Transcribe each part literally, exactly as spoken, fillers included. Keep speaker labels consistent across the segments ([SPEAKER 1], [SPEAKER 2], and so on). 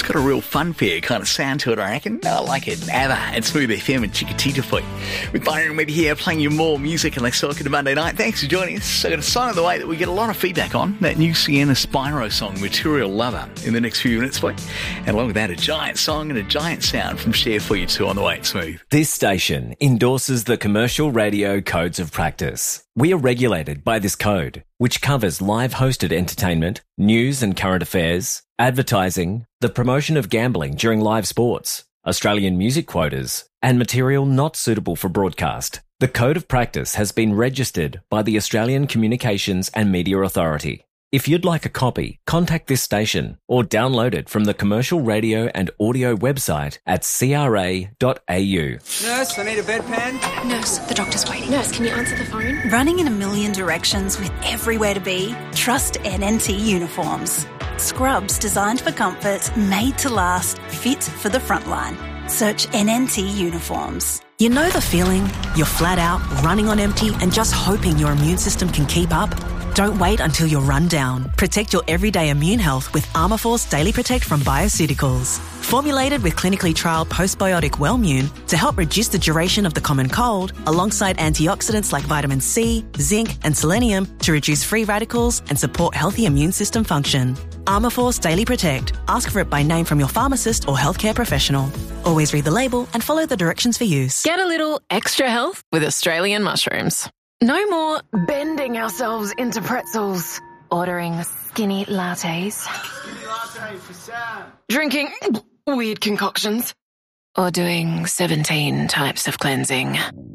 [SPEAKER 1] got a real funfair kind of sound to it, I reckon. I like it. ABBA and Smooth F M and Chiquitita for you. With Byron Webber here playing you more music and let's talk it Monday night. Thanks for joining us. I got a sign of the way that we get a lot of feedback on that new Sienna Spyro song, Material Lover, in the next few minutes for you. And along with that, a giant song and a giant sound from Share for you too on the way at Smooth.
[SPEAKER 2] This station endorses the Commercial Radio Codes of Practice. We are regulated by this code, which covers live hosted entertainment, news and current affairs, advertising, the promotion of gambling during live sports, Australian music quotas, and material not suitable for broadcast. The Code of Practice has been registered by the Australian Communications and Media Authority. If you'd like a copy, contact this station or download it from the Commercial Radio and Audio website at c r a dot a u.
[SPEAKER 3] Nurse, I need a bedpan.
[SPEAKER 4] Nurse, the doctor's waiting.
[SPEAKER 5] Nurse, can you answer the phone?
[SPEAKER 6] Running in a million directions with everywhere to be? Trust N N T Uniforms. Scrubs designed for comfort, made to last, fit for the front line. Search N N T Uniforms.
[SPEAKER 7] You know the feeling? You're flat out, running on empty and just hoping your immune system can keep up? Don't wait until you're run down. Protect your everyday immune health with Armourforce Daily Protect from Bioceuticals. Formulated with clinically trialled postbiotic Wellmune to help reduce the duration of the common cold, alongside antioxidants like vitamin C, zinc and selenium to reduce free radicals and support healthy immune system function. Armourforce Daily Protect. Ask for it by name from your pharmacist or healthcare professional. Always read the label and follow the directions for use.
[SPEAKER 8] Get a little extra health with Australian mushrooms. No more bending ourselves into pretzels, ordering skinny lattes,
[SPEAKER 3] Skinny latte for Sam.
[SPEAKER 8] drinking weird concoctions, or doing seventeen types of cleansing.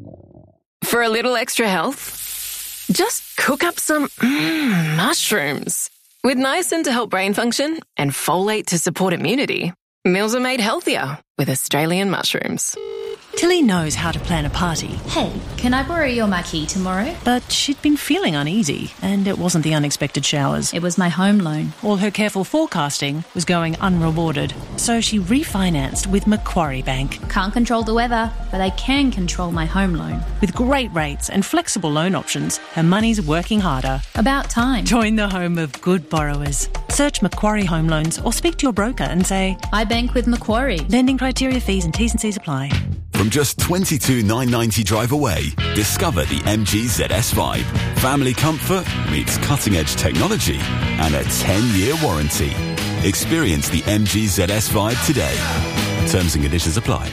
[SPEAKER 8] For a little extra health, just cook up some mm, mushrooms. With niacin to help brain function and folate to support immunity, meals are made healthier with Australian mushrooms.
[SPEAKER 7] Tilly knows how to plan a party.
[SPEAKER 5] Hey, can I borrow your marquee tomorrow?
[SPEAKER 7] But she'd been feeling uneasy, and it wasn't the unexpected showers.
[SPEAKER 5] It was my home loan.
[SPEAKER 7] All her careful forecasting was going unrewarded, so she refinanced with Macquarie Bank.
[SPEAKER 5] Can't control the weather, but I can control my home loan.
[SPEAKER 7] With great rates and flexible loan options, her money's working harder.
[SPEAKER 5] About time.
[SPEAKER 7] Join the home of good borrowers. Search Macquarie Home Loans or speak to your broker and say,
[SPEAKER 5] I bank with Macquarie.
[SPEAKER 7] Lending criteria, fees and T's and C's apply.
[SPEAKER 9] From just twenty-two thousand nine hundred ninety drive away, discover the M G Z S vibe. Family comfort meets cutting-edge technology and a ten-year warranty. Experience the M G Z S vibe today. Terms and conditions apply.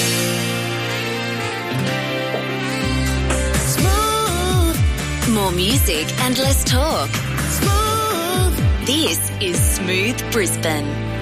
[SPEAKER 10] Smooth. More music and less talk. Smooth. This is Smooth Brisbane.